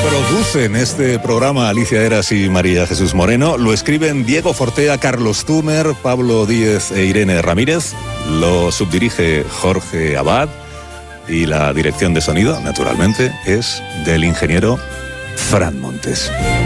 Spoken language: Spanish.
Producen este programa Alicia Eras y María Jesús Moreno. Lo escriben Diego Fortea, Carlos Tumer, Pablo Díez e Irene Ramírez. Lo subdirige Jorge Abad. Y la dirección de sonido, naturalmente, es del ingeniero Fran Montes.